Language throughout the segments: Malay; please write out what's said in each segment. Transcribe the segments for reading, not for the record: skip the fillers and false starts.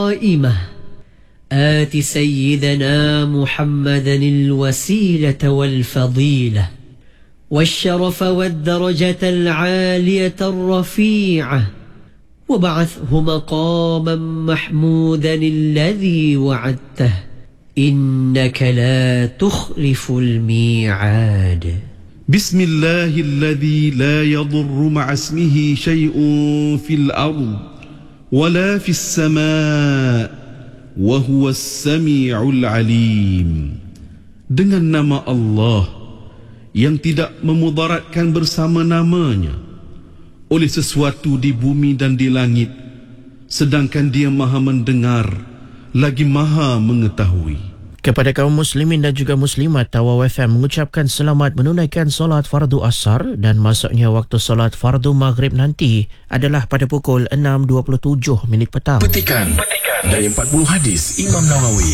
قائمة آت سيدنا محمدا الوسيلة والفضيلة والشرف والدرجة العالية الرفيعة وبعثه مقاما محمودا الذي وعدته إنك لا تخلف الميعاد. بسم الله الذي لا يضر مع اسمه شيء في الأرض ولا في السماء وهو السميع العليم. Dengan nama Allah yang tidak memudaratkan bersama namanya oleh sesuatu di bumi dan di langit, sedangkan Dia Maha mendengar lagi Maha mengetahui. Kepada kaum muslimin dan juga muslimat, Tawau FM mengucapkan selamat menunaikan solat fardu asar dan masuknya waktu solat fardu maghrib nanti adalah pada pukul 6.27 petang. Petikan dari 40 hadis Imam Nawawi.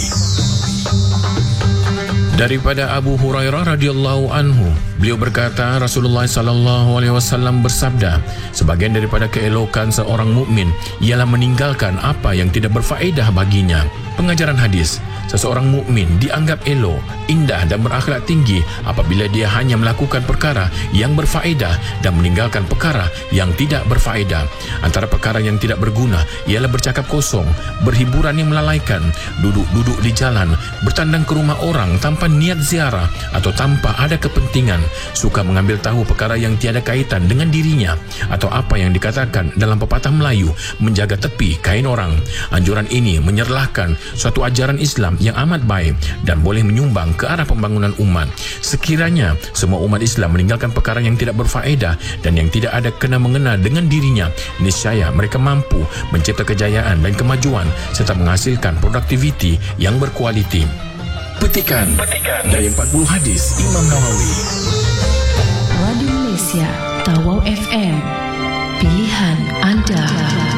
Daripada Abu Hurairah radhiyallahu anhu, beliau berkata, Rasulullah sallallahu alaihi wasallam bersabda, sebagian daripada keelokan seorang mukmin ialah meninggalkan apa yang tidak berfaedah baginya. Pengajaran hadis, seseorang mukmin dianggap elok, indah dan berakhlak tinggi apabila dia hanya melakukan perkara yang berfaedah dan meninggalkan perkara yang tidak berfaedah. Antara perkara yang tidak berguna ialah bercakap kosong, berhiburan yang melalaikan, duduk-duduk di jalan, bertandang ke rumah orang tanpa niat ziarah atau tanpa ada kepentingan, suka mengambil tahu perkara yang tiada kaitan dengan dirinya, atau apa yang dikatakan dalam pepatah Melayu, menjaga tepi kain orang. Anjuran ini menyerlahkan suatu ajaran Islam yang amat baik dan boleh menyumbang ke arah pembangunan umat. Sekiranya semua umat Islam meninggalkan perkara yang tidak berfaedah dan yang tidak ada kena-mengena dengan dirinya, niscaya mereka mampu mencipta kejayaan dan kemajuan serta menghasilkan produktiviti yang berkualiti. Petikan dari 40 hadis Imam Nawawi. Radio Malaysia, Tawau FM, pilihan anda.